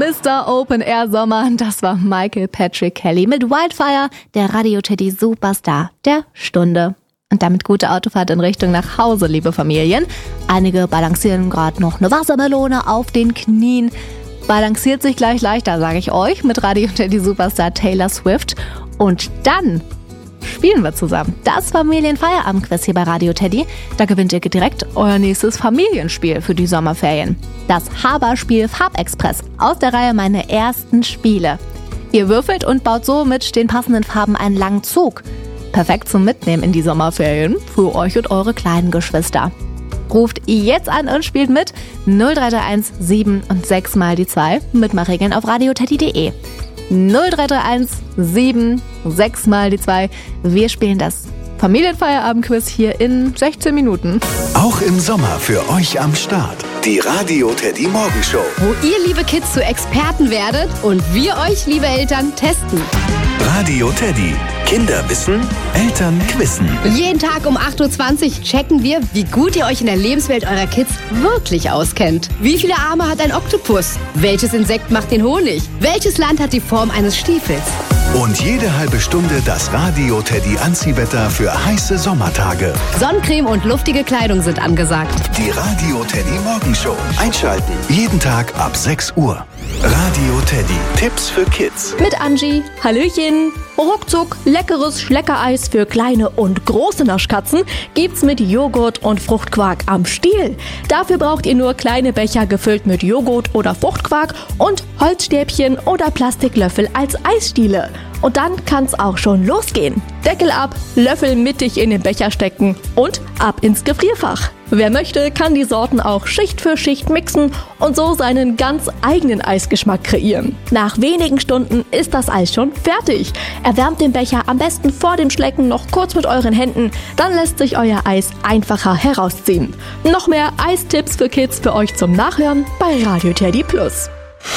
Mr. Open Air Sommer, das war Michael Patrick Kelly mit Wildfire, der Radio Teddy Superstar der Stunde. Und damit gute Autofahrt in Richtung nach Hause, liebe Familien. Einige balancieren gerade noch eine Wassermelone auf den Knien. Balanciert sich gleich leichter, sage ich euch, mit Radio Teddy Superstar Taylor Swift. Und dann spielen wir zusammen das Familienfeierabendquiz hier bei Radio Teddy. Da gewinnt ihr direkt euer nächstes Familienspiel für die Sommerferien. Das Haberspiel Farbexpress aus der Reihe Meine ersten Spiele. Ihr würfelt und baut so mit den passenden Farben einen langen Zug. Perfekt zum Mitnehmen in die Sommerferien für euch und eure kleinen Geschwister. Ruft jetzt an und spielt mit 0331 7 und 6 mal die 2. Mitmachregeln auf radioteddy.de. 0331 7 6 mal die 2. Wir spielen das Familienfeierabendquiz hier in 16 Minuten. Auch im Sommer für euch am Start. Die Radio Teddy Morgenshow. Wo ihr, liebe Kids, zu Experten werdet und wir euch, liebe Eltern, testen. Radio Teddy. Kinder wissen, Eltern quizzen. Jeden Tag um 8.20 Uhr checken wir, wie gut ihr euch in der Lebenswelt eurer Kids wirklich auskennt. Wie viele Arme hat ein Oktopus? Welches Insekt macht den Honig? Welches Land hat die Form eines Stiefels? Und jede halbe Stunde das Radio Teddy Anziehwetter für heiße Sommertage. Sonnencreme und luftige Kleidung sind angesagt. Die Radio Teddy Morgenshow. Einschalten. Jeden Tag ab 6 Uhr. Radio Teddy. Tipps für Kids. Mit Angie. Hallöchen. Ruckzuck leckeres Schleckereis für kleine und große Naschkatzen gibt's mit Joghurt und Fruchtquark am Stiel. Dafür braucht ihr nur kleine Becher gefüllt mit Joghurt oder Fruchtquark und Holzstäbchen oder Plastiklöffel als Eisstiele. Und dann kann's auch schon losgehen. Deckel ab, Löffel mittig in den Becher stecken und ab ins Gefrierfach. Wer möchte, kann die Sorten auch Schicht für Schicht mixen und so seinen ganz eigenen Eisgeschmack kreieren. Nach wenigen Stunden ist das Eis schon fertig. Erwärmt den Becher am besten vor dem Schlecken noch kurz mit euren Händen, dann lässt sich euer Eis einfacher herausziehen. Noch mehr Eistipps für Kids für euch zum Nachhören bei Radio Teddy Plus.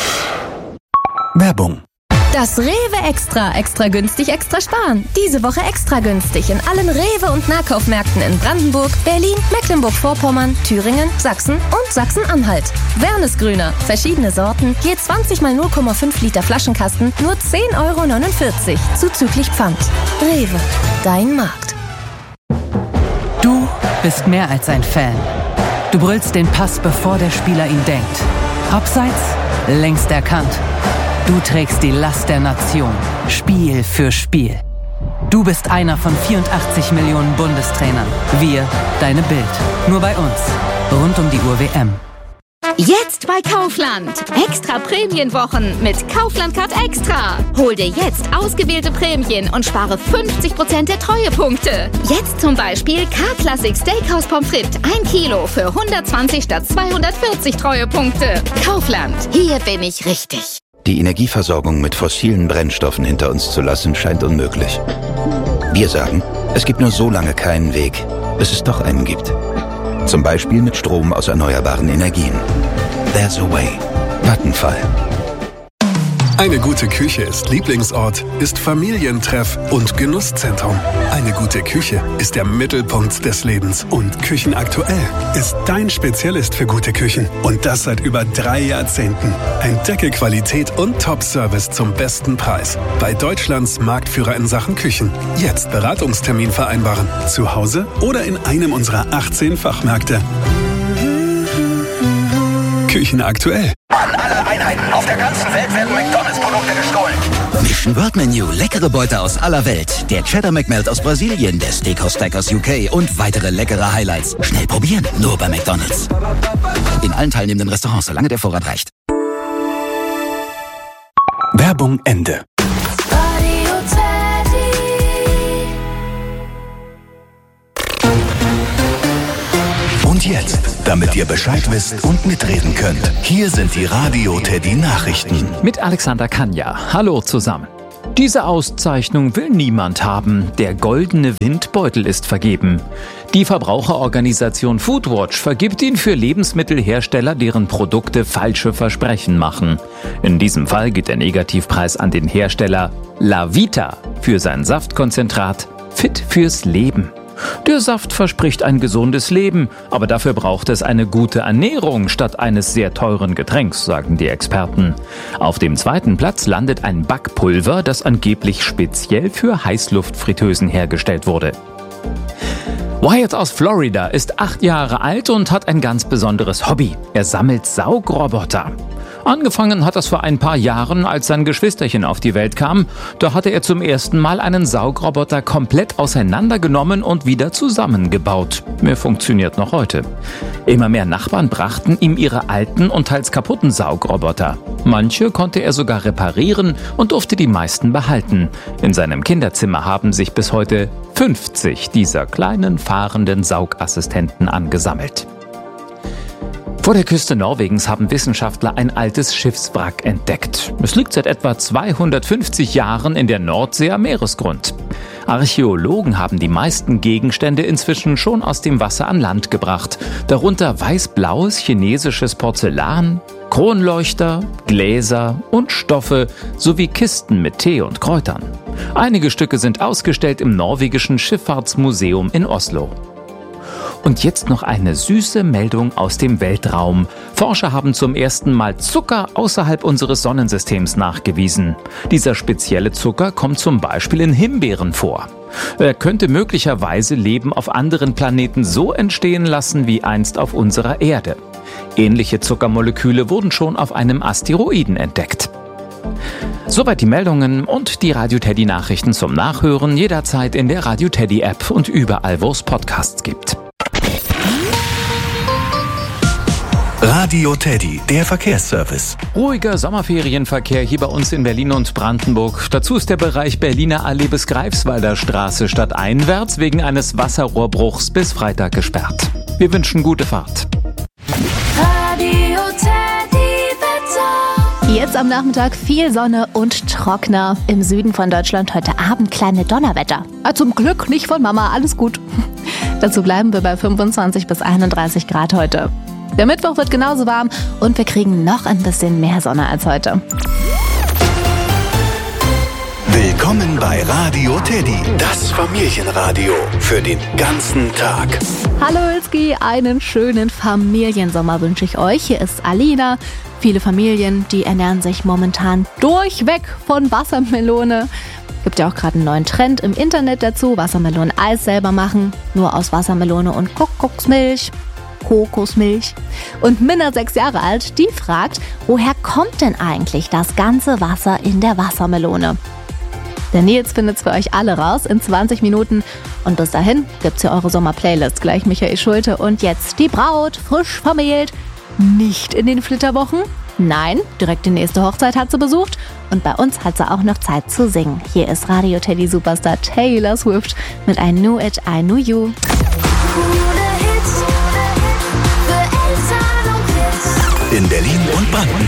Werbung. Das Rewe Extra. Extra günstig, extra sparen. Diese Woche extra günstig in allen Rewe- und Nahkaufmärkten in Brandenburg, Berlin, Mecklenburg-Vorpommern, Thüringen, Sachsen und Sachsen-Anhalt. Wernesgrüner. Verschiedene Sorten. Je 20 mal 0,5 Liter Flaschenkasten. Nur 10,49 € zuzüglich Pfand. Rewe. Dein Markt. Du bist mehr als ein Fan. Du brüllst den Pass, bevor der Spieler ihn denkt. Abseits? Längst erkannt. Du trägst die Last der Nation, Spiel für Spiel. Du bist einer von 84 Millionen Bundestrainern. Wir, deine Bild. Nur bei uns. Rund um die Uhr WM. Jetzt bei Kaufland. Extra Prämienwochen mit Kaufland Card Extra. Hol dir jetzt ausgewählte Prämien und spare 50% der Treuepunkte. Jetzt zum Beispiel K-Classic Steakhouse Pommes frites 1 Kilo für 120 statt 240 Treuepunkte. Kaufland. Hier bin ich richtig. Die Energieversorgung mit fossilen Brennstoffen hinter uns zu lassen, scheint unmöglich. Wir sagen, es gibt nur so lange keinen Weg, bis es doch einen gibt. Zum Beispiel mit Strom aus erneuerbaren Energien. There's a way. Vattenfall. Eine gute Küche ist Lieblingsort, ist Familientreff und Genusszentrum. Eine gute Küche ist der Mittelpunkt des Lebens. Und Küchenaktuell ist dein Spezialist für gute Küchen. Und das seit über 3 Jahrzehnten. Entdecke Qualität und Top-Service zum besten Preis. Bei Deutschlands Marktführer in Sachen Küchen. Jetzt Beratungstermin vereinbaren. Zu Hause oder in einem unserer 18 Fachmärkte. Küchenaktuell. An alle Einheiten auf der ganzen Welt werden McDonalds-Produkte gestohlen. Mission World Menu, leckere Beute aus aller Welt. Der Cheddar McMelt aus Brasilien, der Steakhouse Stack aus UK und weitere leckere Highlights. Schnell probieren, nur bei McDonalds. In allen teilnehmenden Restaurants, solange der Vorrat reicht. Werbung Ende. Und jetzt, damit ihr Bescheid wisst und mitreden könnt, hier sind die Radio Teddy Nachrichten. Mit Alexander Kanja. Hallo zusammen. Diese Auszeichnung will niemand haben. Der goldene Windbeutel ist vergeben. Die Verbraucherorganisation Foodwatch vergibt ihn für Lebensmittelhersteller, deren Produkte falsche Versprechen machen. In diesem Fall geht der Negativpreis an den Hersteller La Vita für sein Saftkonzentrat Fit fürs Leben. Der Saft verspricht ein gesundes Leben, aber dafür braucht es eine gute Ernährung statt eines sehr teuren Getränks, sagen die Experten. Auf dem zweiten Platz landet ein Backpulver, das angeblich speziell für Heißluftfritteusen hergestellt wurde. Wyatt aus Florida ist 8 Jahre alt und hat ein ganz besonderes Hobby. Er sammelt Saugroboter. Angefangen hat das vor ein paar Jahren, als sein Geschwisterchen auf die Welt kam. Da hatte er zum ersten Mal einen Saugroboter komplett auseinandergenommen und wieder zusammengebaut. Er funktioniert noch heute. Immer mehr Nachbarn brachten ihm ihre alten und teils kaputten Saugroboter. Manche konnte er sogar reparieren und durfte die meisten behalten. In seinem Kinderzimmer haben sich bis heute 50 dieser kleinen fahrenden Saugassistenten angesammelt. Vor der Küste Norwegens haben Wissenschaftler ein altes Schiffswrack entdeckt. Es liegt seit etwa 250 Jahren in der Nordsee am Meeresgrund. Archäologen haben die meisten Gegenstände inzwischen schon aus dem Wasser an Land gebracht. Darunter weiß-blaues chinesisches Porzellan, Kronleuchter, Gläser und Stoffe sowie Kisten mit Tee und Kräutern. Einige Stücke sind ausgestellt im norwegischen Schifffahrtsmuseum in Oslo. Und jetzt noch eine süße Meldung aus dem Weltraum. Forscher haben zum ersten Mal Zucker außerhalb unseres Sonnensystems nachgewiesen. Dieser spezielle Zucker kommt zum Beispiel in Himbeeren vor. Er könnte möglicherweise Leben auf anderen Planeten so entstehen lassen wie einst auf unserer Erde. Ähnliche Zuckermoleküle wurden schon auf einem Asteroiden entdeckt. Soweit die Meldungen und die Radio Teddy Nachrichten zum Nachhören jederzeit in der Radio Teddy App und überall, wo es Podcasts gibt. Radio Teddy, der Verkehrsservice. Ruhiger Sommerferienverkehr hier bei uns in Berlin und Brandenburg. Dazu ist der Bereich Berliner Allee bis Greifswalder Straße stadteinwärts wegen eines Wasserrohrbruchs bis Freitag gesperrt. Wir wünschen gute Fahrt. Radio Teddy Wetter. Jetzt am Nachmittag viel Sonne und trockener. Im Süden von Deutschland heute Abend kleine Donnerwetter. Zum Glück nicht von Mama, alles gut. Dazu bleiben wir bei 25 bis 31 Grad heute. Der Mittwoch wird genauso warm und wir kriegen noch ein bisschen mehr Sonne als heute. Willkommen bei Radio Teddy, das Familienradio für den ganzen Tag. Hallo Ilski, einen schönen Familiensommer wünsche ich euch. Hier ist Alina. Viele Familien, die ernähren sich momentan durchweg von Wassermelone. Gibt ja auch gerade einen neuen Trend im Internet dazu. Wassermelonen-Eis selber machen, nur aus Wassermelone und Kokosmilch. Und Minna, 6 Jahre alt, die fragt, woher kommt denn eigentlich das ganze Wasser in der Wassermelone? Der Nils findet's für euch alle raus in 20 Minuten. Und bis dahin gibt's hier eure Sommer-Playlist. Gleich Michael Schulte und jetzt die Braut, frisch vermählt. Nicht in den Flitterwochen? Nein, direkt die nächste Hochzeit hat sie besucht. Und bei uns hat sie auch noch Zeit zu singen. Hier ist Radio Teddy Superstar Taylor Swift mit I Knew It, I Knew You.